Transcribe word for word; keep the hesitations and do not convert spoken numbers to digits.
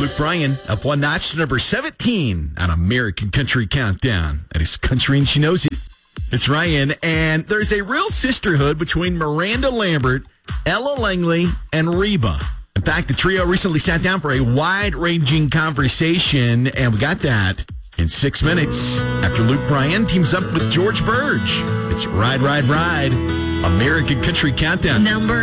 Luke Bryan up one notch to number seventeen on American Country Countdown. That is Country and She Knows It. It's Ryan, and there's a real sisterhood between Miranda Lambert, Ella Langley, and Reba. In fact, the trio recently sat down for a wide-ranging conversation, and we got that in six minutes after Luke Bryan teams up with George Burge. It's Ride, Ride, Ride, American Country Countdown. Number